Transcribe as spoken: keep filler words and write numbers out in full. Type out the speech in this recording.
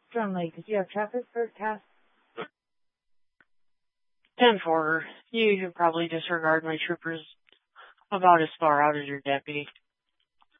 John Lake, do you have traffic forecast? ten four, you should probably disregard my troopers about as far out as your deputy.